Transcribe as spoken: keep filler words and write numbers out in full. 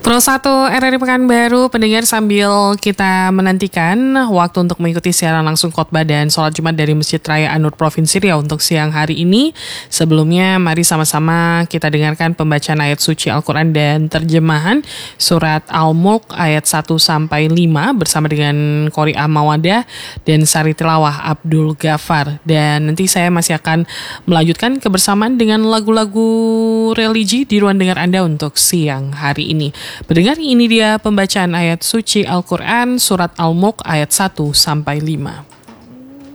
Pro satu R R I Pekanbaru, pendengar, sambil kita menantikan waktu untuk mengikuti siaran langsung khotbah dan sholat Jumat dari Masjid Raya An-Nur Provinsi Riau untuk siang hari ini. Sebelumnya mari sama-sama kita dengarkan pembacaan ayat suci Al-Quran dan terjemahan surat Al-Mulk ayat satu sampai lima bersama dengan Qori'ah Mawadah dan Sari Tilawah Abdul Ghafar. Dan nanti saya masih akan melanjutkan kebersamaan dengan lagu-lagu religi di ruang dengar Anda untuk siang hari ini. Pendengar, ini dia pembacaan ayat suci Al-Quran surat Al-Mulk ayat satu sampai lima.